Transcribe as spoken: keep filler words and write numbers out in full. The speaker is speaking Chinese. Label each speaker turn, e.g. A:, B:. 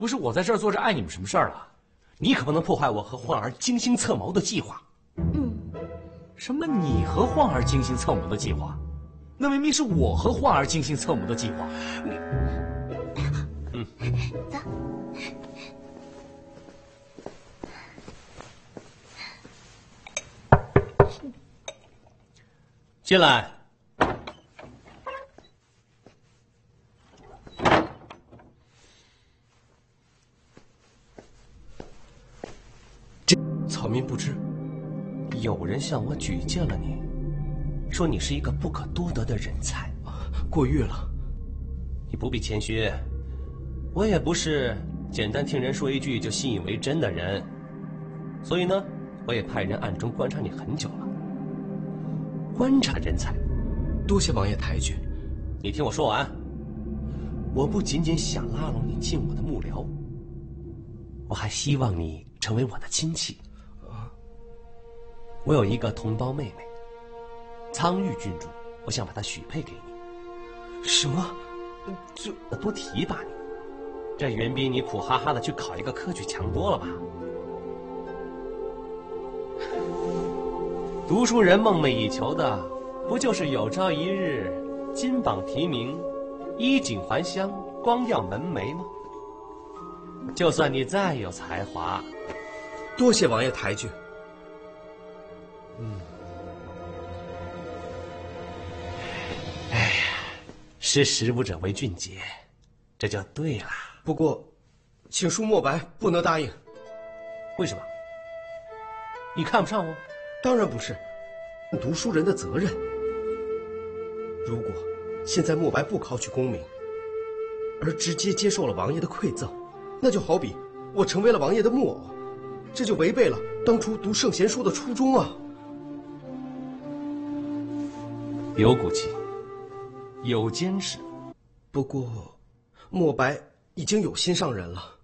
A: 不是我在这儿坐着碍你们什么事儿了？你可不能破坏我和焕儿精心策谋的计划。
B: 嗯。
A: 什么？你和焕儿精心策谋的计划？那明明是我和焕儿精心策谋的计划。你，嗯，
B: 走。
A: 进来。这草民不知，有人向我举荐了你，说你是一个不可多得的人才。
C: 过誉了。
A: 你不必谦虚，我也不是简单听人说一句就信以为真的人，所以呢，我也派人暗中观察你很久了。观察人才，
C: 多谢王爷抬举。
A: 你听我说完。我不仅仅想拉拢你进我的幕僚，我还希望你成为我的亲戚。我有一个同胞妹妹，苍玉郡主，我想把她许配给你。
C: 什么？
A: 这多提拔你，这远比你苦哈哈的去考一个科举强多了吧？读书人梦寐以求的，不就是有朝一日金榜题名，衣锦还乡，光耀门楣吗？就算你再有才华，
C: 多谢王爷抬举。
A: 嗯，哎呀，识时务者为俊杰，这就对了。
C: 不过，请恕墨白不能答应。
A: 为什么？你看不上我？
C: 当然不是，读书人的责任。如果现在墨白不考取功名，而直接接受了王爷的馈赠，那就好比我成为了王爷的木偶，这就违背了当初读圣贤书的初衷啊！
A: 有骨气，有坚持。
C: 不过，墨白已经有心上人了。